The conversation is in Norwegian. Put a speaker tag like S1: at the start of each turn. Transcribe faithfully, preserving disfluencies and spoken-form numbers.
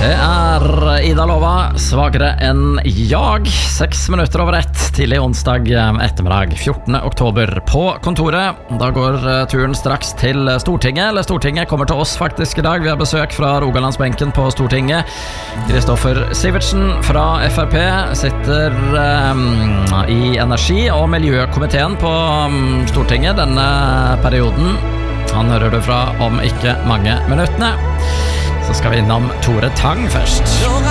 S1: Det er Ida Lova, svagere enn jag. Seks minutter over ett, tidlig onsdag ettermiddag, fjortende oktober på kontoret. Da går turen straks til Stortinget, eller Stortinget kommer til oss faktisk i dag. Vi har besøk fra Rogalandsbenken på Stortinget. Kristoffer Sivertsen fra F R P sitter um, i energi- og miljøkomiteen på um, Stortinget denne perioden. Han hører du fra om ikke mange minuttene. Så skal vi innom Tore Tang først.